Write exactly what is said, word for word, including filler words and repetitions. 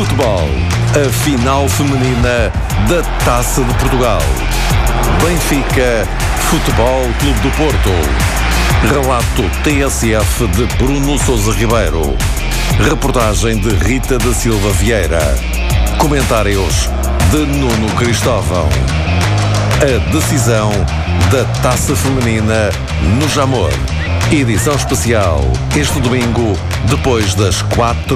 Futebol, a final feminina da Taça de Portugal. Benfica, Futebol Clube do Porto. Relato T S F de Bruno Sousa Ribeiro. Reportagem de Rita da Silva Vieira. Comentários de Nuno Cristóvão. A decisão da Taça Feminina no Jamor. Edição especial este domingo, depois das quatro